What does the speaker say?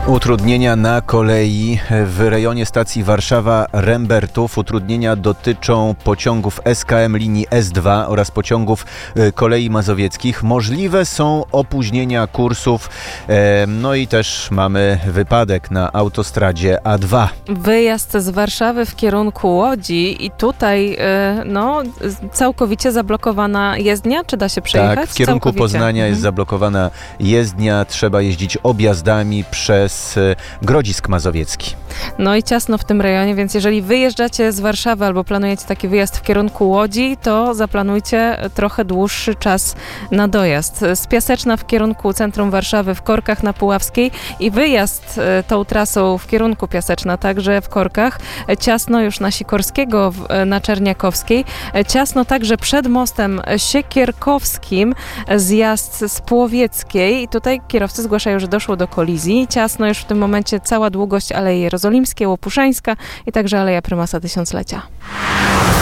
Utrudnienia na kolei w rejonie stacji Warszawa-Rembertów. Utrudnienia dotyczą pociągów SKM linii S2 oraz pociągów kolei mazowieckich. Możliwe są opóźnienia kursów. No i też mamy wypadek na autostradzie A2. Wyjazd z Warszawy w kierunku Łodzi i tutaj całkowicie zablokowana jezdnia. Czy da się przejechać? Tak, w kierunku Poznania jest zablokowana jezdnia. Trzeba jeździć objazdami przez Grodzisk Mazowiecki. No i ciasno w tym rejonie, więc jeżeli wyjeżdżacie z Warszawy albo planujecie taki wyjazd w kierunku Łodzi, to zaplanujcie trochę dłuższy czas na dojazd. Z Piaseczna w kierunku centrum Warszawy w Korkach na Puławskiej i wyjazd tą trasą w kierunku Piaseczna, także w Korkach. Ciasno już na Sikorskiego na Czerniakowskiej. Ciasno także przed mostem Siekierkowskim, zjazd z Płowieckiej i tutaj kierowcy zgłaszają, że doszło do kolizji. Ciasno już w tym momencie cała długość Alei Jerozolimskiej, Łopuszańska i także Aleja Prymasa Tysiąclecia.